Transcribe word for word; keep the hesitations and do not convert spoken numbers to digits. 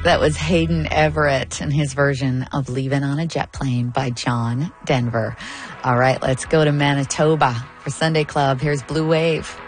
That was Hayden Everett and his version of Leaving on a Jet Plane by John Denver. All right, let's go to Manitoba for Sunday Club. Here's Blue Wave.